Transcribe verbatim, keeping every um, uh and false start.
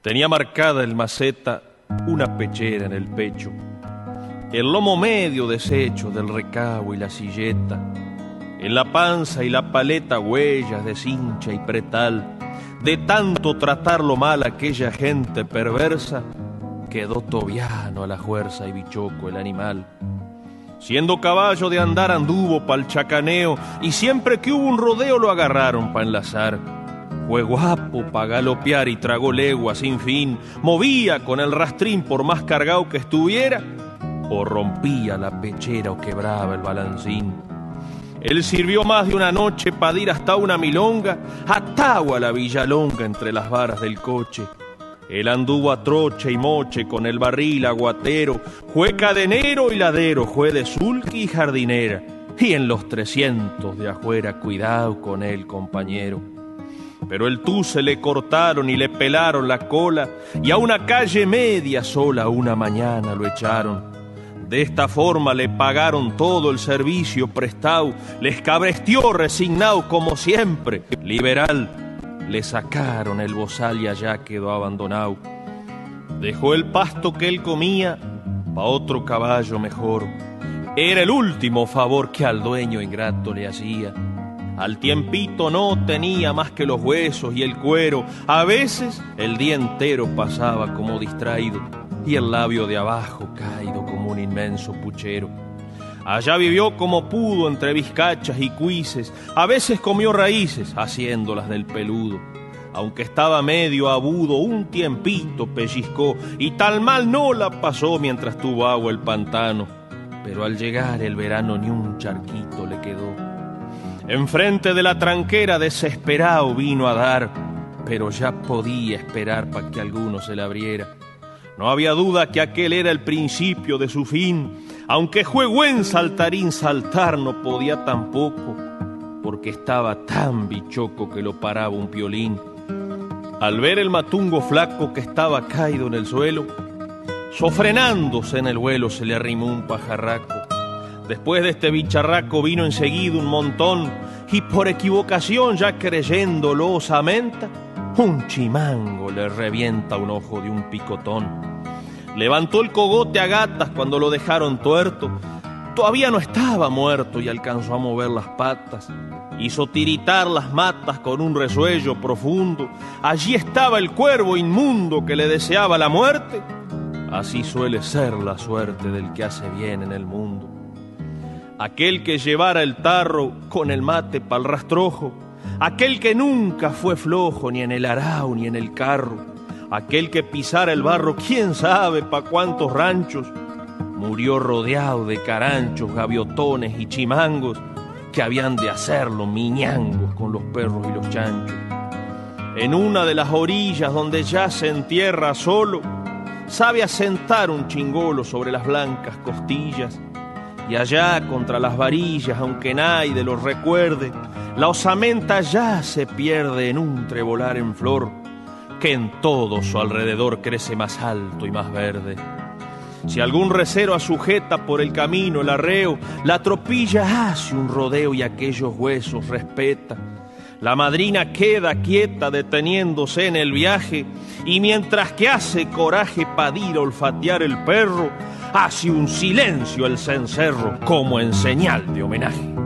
Tenía marcada el maceta una pechera en el pecho, el lomo medio deshecho del recabo y la silleta, en la panza y la paleta huellas de cincha y pretal. De tanto tratarlo mal aquella gente perversa, quedó tobiano a la fuerza y bichoco el animal. Siendo caballo de andar anduvo pa'l chacaneo, y siempre que hubo un rodeo lo agarraron pa' enlazar. Fue guapo pa' galopear y tragó legua sin fin, movía con el rastrín por más cargado que estuviera, o rompía la pechera o quebraba el balancín. Él sirvió más de una noche pa' ir hasta una milonga, atado a la villalonga entre las varas del coche. Él anduvo a troche y moche con el barril aguatero, fue cadenero y ladero, fue de sulky y jardinera, y en los trescientos de afuera cuidado con él, compañero. Pero el tuce le cortaron y le pelaron la cola, y a una calle media sola una mañana lo echaron. De esta forma le pagaron todo el servicio prestado, les cabrestió resignado como siempre, liberal. Le sacaron el bozal y allá quedó abandonado. Dejó el pasto que él comía pa' otro caballo mejor. Era el último favor que al dueño ingrato le hacía. Al tiempito no tenía más que los huesos y el cuero. A veces el día entero pasaba como distraído y el labio de abajo caído como un inmenso puchero. Allá vivió como pudo entre vizcachas y cuises, a veces comió raíces haciéndolas del peludo. Aunque estaba medio abudo, un tiempito pellizcó y tal mal no la pasó mientras tuvo agua el pantano. Pero al llegar el verano ni un charquito le quedó. Enfrente de la tranquera desesperado vino a dar, pero ya podía esperar para que alguno se le abriera. No había duda que aquel era el principio de su fin, aunque fue buen saltarín, saltar no podía tampoco, porque estaba tan bichoco que lo paraba un piolín. Al ver el matungo flaco que estaba caído en el suelo, sofrenándose en el vuelo se le arrimó un pajarraco. Después de este bicharraco vino enseguida un montón, y por equivocación, ya creyéndolo osamenta, un chimango le revienta un ojo de un picotón. Levantó el cogote a gatas cuando lo dejaron tuerto. Todavía no estaba muerto y alcanzó a mover las patas. Hizo tiritar las matas con un resuello profundo. Allí estaba el cuervo inmundo que le deseaba la muerte. Así suele ser la suerte del que hace bien en el mundo. Aquel que llevara el tarro con el mate pa'l rastrojo, aquel que nunca fue flojo ni en el arao ni en el carro, aquel que pisara el barro quién sabe pa' cuántos ranchos, murió rodeado de caranchos, gaviotones y chimangos que habían de hacerlo miñangos con los perros y los chanchos. En una de las orillas donde ya se entierra solo, sabe asentar un chingolo sobre las blancas costillas, y allá contra las varillas, aunque nadie los recuerde, la osamenta ya se pierde en un trebolar en flor, que en todo su alrededor crece más alto y más verde. Si algún recero asujeta por el camino el arreo, la tropilla hace un rodeo y aquellos huesos respeta. La madrina queda quieta deteniéndose en el viaje, y mientras que hace coraje para ir a olfatear el perro, hace un silencio el cencerro como en señal de homenaje.